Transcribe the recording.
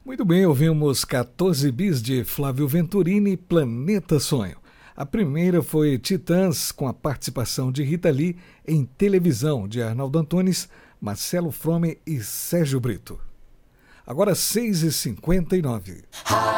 Muito bem, ouvimos 14 bis de Flávio Venturini, Planeta Sonho. A primeira foi Titãs, com a participação de Rita Lee, em televisão, de Arnaldo Antunes, Marcelo Frome e Sérgio Brito. Agora 6h59.